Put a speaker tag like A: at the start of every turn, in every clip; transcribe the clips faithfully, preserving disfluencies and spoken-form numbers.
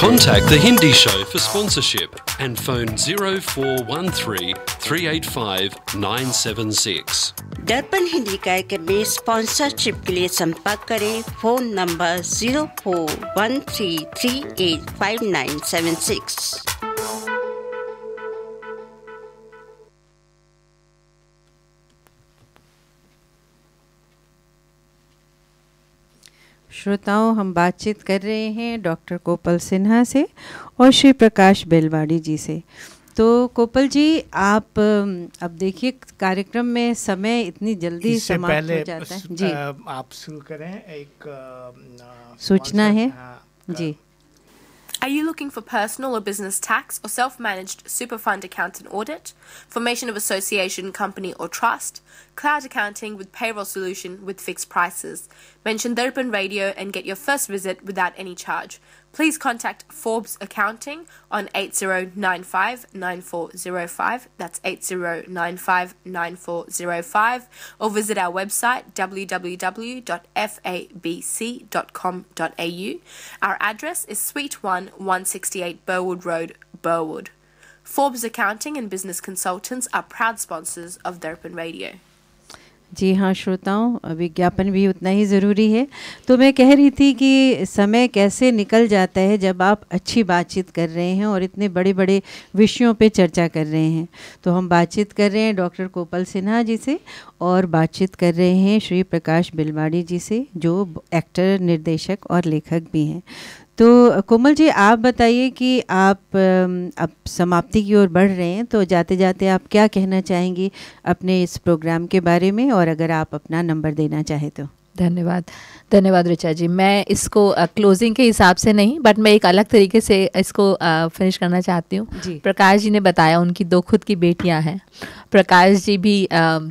A: Contact the Hindi Show for sponsorship and phone zero four one three, three eight five, nine seven six.
B: दर्पण हिंदी कार्यक्रम में sponsorship के लिए संपर्क करें phone number zero four one three, three eight five, nine seven six.
C: श्रोताओं, हम बातचीत कर रहे हैं डॉक्टर कोपल सिन्हा से और श्री प्रकाश बेलवाड़ी जी से। तो कोपल जी, आप अब देखिए कार्यक्रम में समय इतनी जल्दी समाप्त हो जाता है। जी,
D: आप शुरू करें। एक
C: सूचना है जी।
E: Are you looking for personal or business tax or self-managed super fund account and audit, formation of association, company or trust, cloud accounting with payroll solution with fixed prices? Mention Darpan Radio and get your first visit without any charge. Please contact Forbes Accounting on eight zero nine five, nine four zero five, that's eight zero nine five, nine four zero five, or visit our website w w w dot f a b c dot com dot a u. Our address is Suite one, one sixty-eight Burwood Road, Burwood. Forbes Accounting and Business Consultants are proud sponsors of Darpan Radio.
C: जी हाँ श्रोताओं, विज्ञापन भी उतना ही ज़रूरी है। तो मैं कह रही थी कि समय कैसे निकल जाता है जब आप अच्छी बातचीत कर रहे हैं और इतने बड़े बड़े विषयों पे चर्चा कर रहे हैं। तो हम बातचीत कर रहे हैं डॉक्टर कोपल सिन्हा जी से और बातचीत कर रहे हैं श्री प्रकाश बेलवाड़ी जी से, जो एक्टर, निर्देशक और लेखक भी हैं। तो कोमल जी, आप बताइए कि आप अब समाप्ति की ओर बढ़ रहे हैं, तो जाते जाते आप क्या कहना चाहेंगी अपने इस प्रोग्राम के बारे में, और अगर आप अपना नंबर देना चाहें तो।
F: धन्यवाद धन्यवाद ऋचा जी। मैं इसको क्लोजिंग के हिसाब से नहीं, बट मैं एक अलग तरीके से इसको फिनिश करना चाहती हूँ। प्रकाश जी ने बताया उनकी दो खुद की बेटियां हैं। प्रकाश जी भी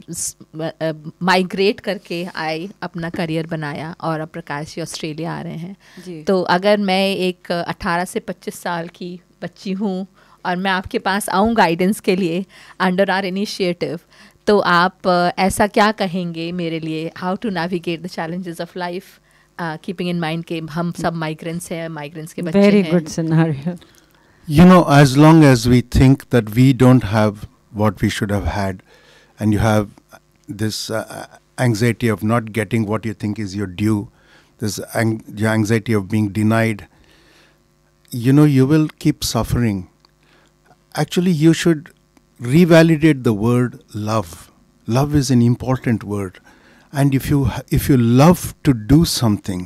F: माइग्रेट करके आए, अपना करियर बनाया, और अब प्रकाश जी ऑस्ट्रेलिया आ रहे हैं। तो अगर मैं एक अठारह से पच्चीस साल की बच्ची हूँ और मैं आपके पास आऊँ गाइडेंस के लिए अंडर आर इनिशिएटिव, तो आप ऐसा क्या कहेंगे मेरे लिए, how to navigate the challenges of life, keeping in mind के हम सब माइग्रेंट्स हैं, माइग्रेंट्स के बच्चे हैं।
C: Very good scenario.
D: You know, as long as we think that we don't have what we should have had, and you have this uh, anxiety of not getting what you think is your due, this ang- your anxiety of being denied, you know, you will keep suffering. Actually, you should revalidate the word love. Love is an important word, and if you if you love to do something,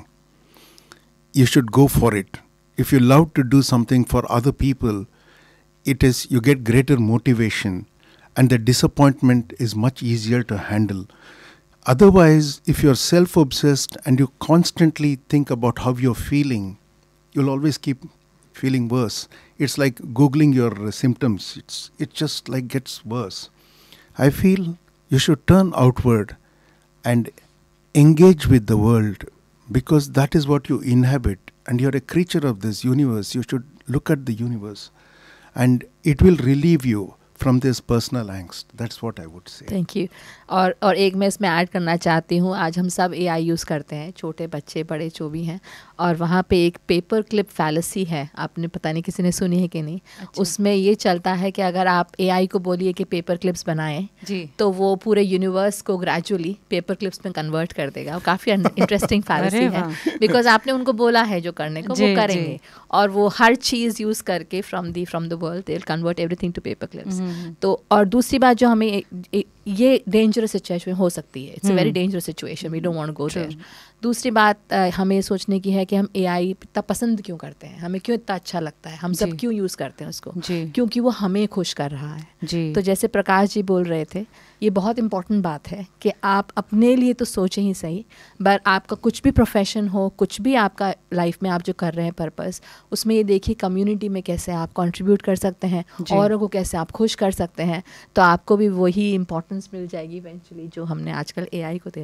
D: you should go for it. If you love to do something for other people, it is you get greater motivation, and the disappointment is much easier to handle. Otherwise, if you're self-obsessed and you constantly think about how you're feeling, you'll always keep feeling worse. It's like Googling your uh, symptoms. It's it just like gets worse. I feel you should turn outward and engage with the world, because that is what you inhabit, and you're a creature of this universe. You should look at the universe, and it will relieve you from this personal angst. That's what I would say.
F: Thank you. और और एक मैं इसमें add करना चाहती हूँ, आज हम सब ए आई यूज़ करते हैं, छोटे बच्चे बड़े जो भी हैं, और वहाँ पे एक पेपर क्लिप फैलेसी है, आपने पता नहीं किसी ने सुनी है कि नहीं। अच्छा। उसमें ये चलता है कि अगर आप ए आई को बोलिए कि पेपर क्लिप्स बनाएं जी, तो वो पूरे यूनिवर्स को ग्रेजुअली पेपर क्लिप्स में कन्वर्ट कर देगा। वो काफ़ी इंटरेस्टिंग फैलेसी है, बिकॉज आपने उनको बोला है जो करने को वो करेंगे, और वो हर चीज़ यूज़ करके from the from the world they will convert everything to paper clips. तो और दूसरी बात जो हमें ए, ए, ये डेंजरस सिचुएशन हो सकती है, it's a very dangerous situation, we don't want to go there. दूसरी बात हमें सोचने की है कि हम ए आई इतना पसंद क्यों करते हैं, हमें क्यों इतना अच्छा लगता है, हम सब क्यों यूज़ करते हैं उसको, क्योंकि वो हमें खुश कर रहा है। तो जैसे प्रकाश जी बोल रहे थे, ये बहुत इंपॉर्टेंट बात है कि आप अपने लिए तो सोचें ही सही, बट आपका कुछ भी प्रोफेशन हो, कुछ भी आपका लाइफ में आप जो कर रहे हैं पर्पस, उसमें ये देखिए कम्युनिटी में कैसे आप कंट्रीब्यूट कर सकते हैं, औरों को कैसे आप खुश कर सकते हैं, तो आपको भी वही इंपॉर्टेंस मिल जाएगी इवेंचुअली जो हमने आजकल ए आई को दे रखी है।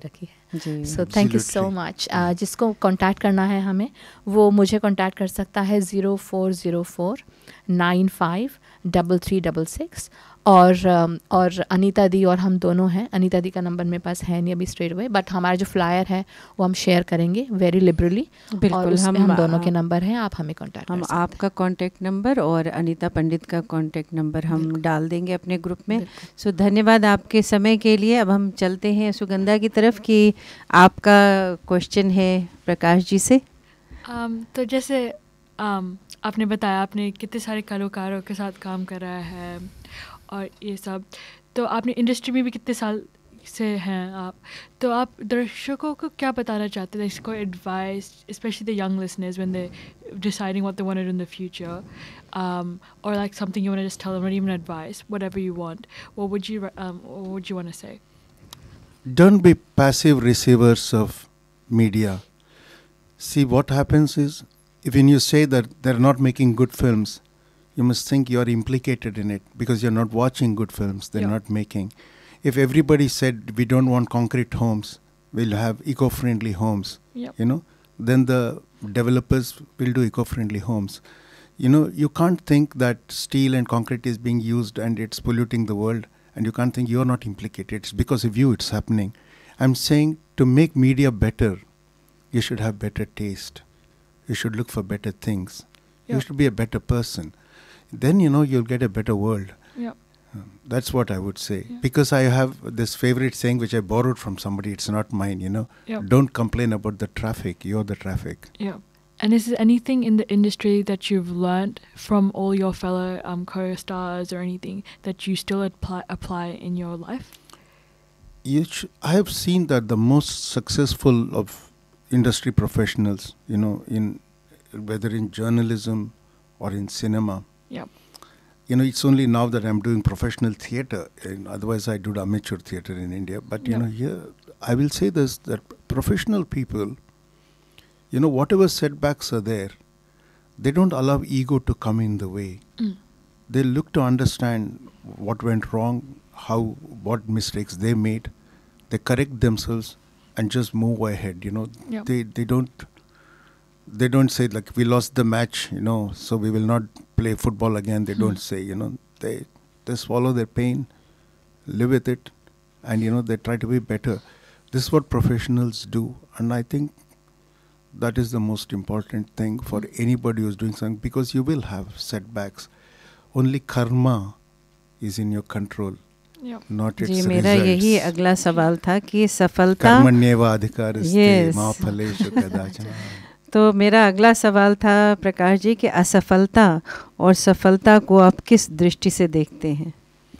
C: जी
F: so thank you so
D: Absolutely.
F: Much. जिसको कांटेक्ट करना है हमें, वो मुझे कांटेक्ट कर सकता है zero four zero four nine five double three double six. और um, और अनीता दी और हम दोनों हैं. अनीता दी का नंबर मेरे पास है नहीं अभी स्ट्रेट अवे, बट हमारा जो फ्लायर है वो हम शेयर करेंगे वेरी लिबरली. और
C: बिल्कुल,
F: उसमें
C: हम
F: हम दोनों के
C: आ,
F: नंबर हैं, आप हमें कांटेक्ट
C: हम
F: कर सकते हैं.
C: आपका कांटेक्ट नंबर और अनीता पंडित का कांटेक्ट नंबर हम डाल देंगे अपने ग्रुप में. सो धन्यवाद आपके समय के लिए. अब हम चलते हैं सुगंधा की तरफ कि आपका क्वेश्चन है प्रकाश जी से.
G: um, तो जैसे um, आपने बताया आपने कितने सारे कलाकारों के साथ काम करा है और ये सब, तो आपने इंडस्ट्री में भी कितने साल से हैं आप, तो आप दर्शकों को क्या बताना चाहते हैं, इसको advice specially the young listeners when they deciding what they want to do in the future, um, or like something you want to just tell them, not even advice, whatever you want, what would you um, what would you want to say?
D: Don't be passive receivers of media. See, what happens is, if when you say that they're not making good films, you must think you're implicated in it because you're not watching good films, they're
G: Yeah.
D: not making. If everybody said we don't want concrete homes, we'll have eco-friendly homes,
G: Yep.
D: you know, then the developers will do eco-friendly homes. You know, you can't think that steel and concrete is being used and it's polluting the world, and you can't think you're not implicated. It's because of you it's happening. I'm saying to make media better, you should have better taste. You should look for better things. You
G: Yeah.
D: should be a better person. Then, you know, you'll get a better world.
G: Yeah.
D: Um, That's what I would say.
G: Yeah.
D: Because I have this favorite saying which I borrowed from somebody. It's not mine, you know.
G: Yeah.
D: Don't complain about the traffic. You're the traffic.
G: Yeah. And is there anything in the industry that you've learned from all your fellow um, co-stars or anything that you still apply, apply in your life?
D: You sh- I have seen that the most successful of industry professionals, you know, in whether in journalism or in cinema,
G: Yeah.
D: you know, it's only now that I'm doing professional theatre. And otherwise, I did amateur theatre in India. But, you
G: Yeah.
D: know, here, I will say this, that professional people, you know, whatever setbacks are there, they don't allow ego to come in the way.
G: Mm.
D: They look to understand what went wrong, how, what mistakes they made. They correct themselves and just move ahead, you know.
G: Yeah.
D: They, they don't... They don't say like we lost the match, you know, so we will not play football again. They don't say, you know, they they swallow their pain, live with it, and you know they try to be better. This is what professionals do, and I think that is the most important thing for anybody who's doing something, because you will have setbacks. Only karma is in your control,
G: Yeah.
D: not its
C: ji
D: results.
C: मेरा यही अगला सवाल था कि सफलता
D: कर्मण्येव अधिकारस्ते
C: Yes.
D: मा फलेषु कदाचन.
C: तो मेरा अगला सवाल था प्रकाश जी कि असफलता और सफलता को आप किस दृष्टि से देखते हैं?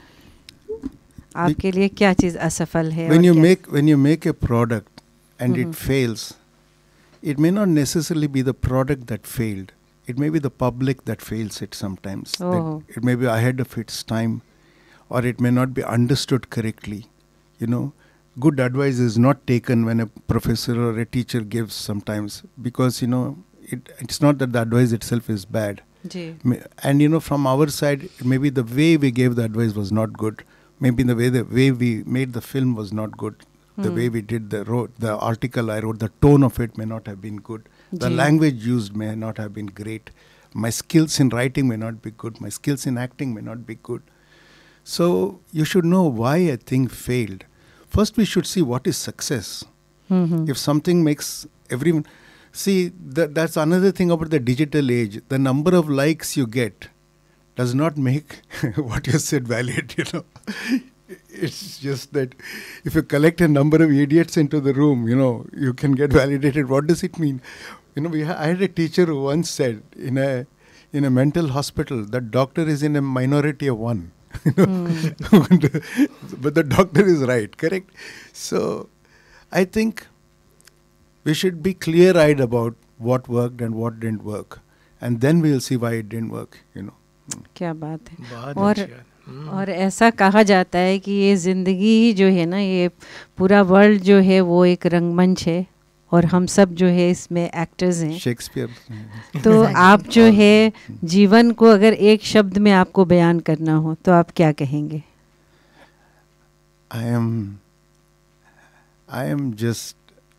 C: आपके लिए क्या चीज़ असफल है?
D: When
C: और
D: you
C: क्या-
D: make when you make a product and
C: Mhm.
D: it fails, it may not necessarily be the product that failed. It may be the public that fails it sometimes. That
C: Oh.
D: it may be ahead of its time, or it may not be understood correctly. You know, good advice is not taken when a professor or a teacher gives sometimes, because you know it, it's not that the advice itself is bad.
C: Ji
D: May- And you know, from our side, maybe the way we gave the advice was not good. Maybe the way the way we made the film was not good. The
C: Hmm.
D: way we did the wrote the article I wrote, the tone of it may not have been good. The
C: ji.
D: language used may not have been great. My skills in writing may not be good. My skills in acting may not be good. So you should know why a thing failed. First, we should see what is success.
C: Hmm
D: If something makes everyone see, that that's another thing about the digital age. The number of likes you get does not make what you said valid, you know. It's just that if you collect a number of idiots into the room, you know, you can get validated. What does it mean? You know, we ha- I had a teacher who once said in a in a mental hospital that doctor is in a minority of one. You know? But the doctor is right, correct? So I think we should be clear-eyed about what worked and what didn't work. And then we'll see why it didn't work, you know.
C: क्या बात है.
H: बहुत
C: और
H: अच्छी बात.
C: और ऐसा कहा जाता है कि ये ज़िंदगी ही जो है ना, ये पूरा वर्ल्ड जो है वो एक रंगमंच है और हम सब जो है इसमें एक्टर्स हैं.
D: Shakespeare.
C: तो आप जो है जीवन को अगर एक शब्द में आपको बयान करना हो तो आप क्या कहेंगे?
D: I am I am just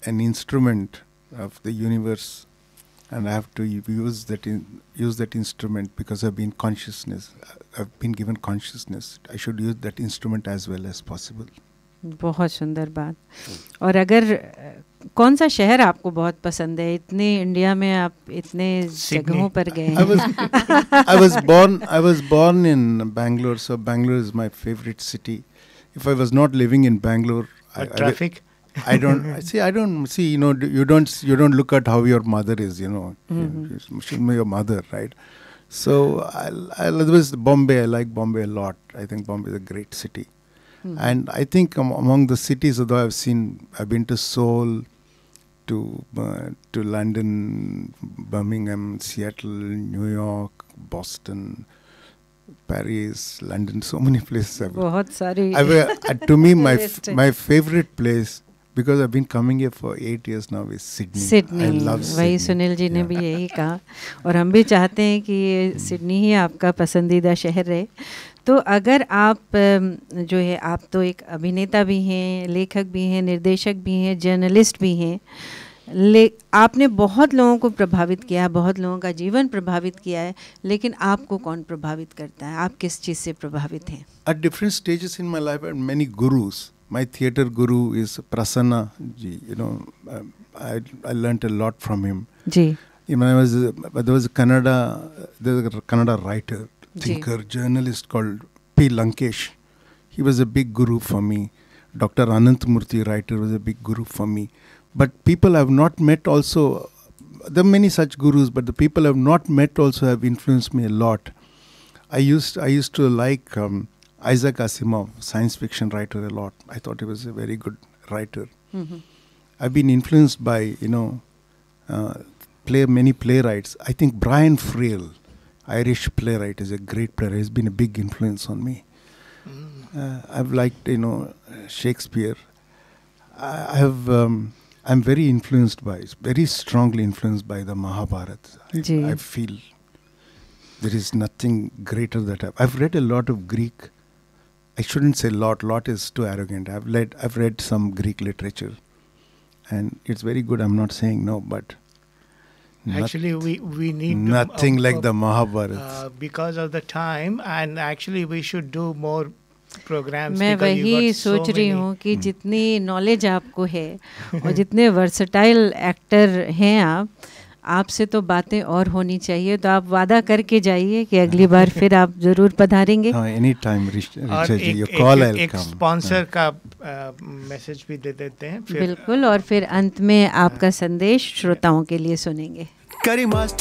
D: an instrument of the universe, and I have to use that in, use that instrument because I've been consciousness. I've been given consciousness. I should use that instrument as well as possible.
C: बहुत सुंदर बात. और अगर कौन सा शहर आपको बहुत पसंद है? इतने इंडिया में आप इतने जगहों पर गए हैं.
D: I was I was born I was born in Bangalore, so Bangalore is my favorite city. If I was not living in Bangalore, I,
H: traffic.
D: I, I don't see. I don't see. You know, you don't you don't look at how your mother is. You know, mm-hmm. She's your mother, right? So I I was Bombay. I like Bombay a lot. I think Bombay is a great city. Mm-hmm. And I think um, among the cities, although I've seen, I've been to Seoul, to uh, to London, Birmingham, Seattle, New York, Boston, Paris, London, so many places. I've,
C: बहुत सारी.
D: I've, uh, to me, my f- my favorite place, because I've been coming here for eight years now, is Sydney.
C: Sydney.
D: I love Sydney.
C: वही सुनील जी ने भी यही कहा, और हम भी चाहते हैं कि सिडनी ही आपका पसंदीदा शहर रहे. तो अगर आप जो है, आप तो एक अभिनेता भी हैं, लेखक भी हैं, निर्देशक भी हैं, जर्नलिस्ट भी हैं, ले आपने बहुत लोगों को प्रभावित किया है, बहुत लोगों का जीवन प्रभावित किया है, लेकिन आपको कौन प्रभावित करता है? आप किस चीज़ से प्रभावित हैं?
D: At different stages in my life, I had many gurus. My theatre guru is Prasanna ji. You know, um, I I learnt a lot from him.
C: Ji.
D: You know, I was uh, there was a Kannada there was a Kannada writer, thinker,
C: ji.
D: journalist called P. Lankesh. He was a big guru for me. Doctor Ananthamurthy, writer, was a big guru for me. But people I have not met also, there are many such gurus, but the people I have not met also have influenced me a lot. I used I used to like um, Isaac Asimov, science fiction writer, a lot. I thought he was a very good writer. Mm-hmm. I've been influenced by, you know, uh, play many playwrights. I think Brian Fraill, Irish playwright, is a great playwright. He's been a big influence on me. Mm. Uh, I've liked, you know, Shakespeare. I, I have, um, I'm very influenced by, very strongly influenced by the Mahabharata. I, I feel there is nothing greater that I've, I've read a lot of Greek. I shouldn't say lot. Lot is too arrogant. I've read, I've read some Greek literature, and it's very good. I'm not saying no, but
H: actually, we we need
D: nothing
H: to, uh,
D: like uh, the Mahabharata
H: uh, because of the time, and actually we should do more programs.
C: मैं वही सोच so रही हूँ कि जितनी knowledge आपको है और जितने वर्सटाइल एक्टर हैं आप, आपसे तो बातें और होनी चाहिए. तो आप वादा करके जाइए कि अगली बार फिर आप जरूर पधारेंगे.
D: एनी टाइम
H: एक स्पॉन्सर का मैसेज भी दे देते हैं.
C: बिल्कुल. और फिर अंत में आपका संदेश श्रोताओं के लिए सुनेंगे.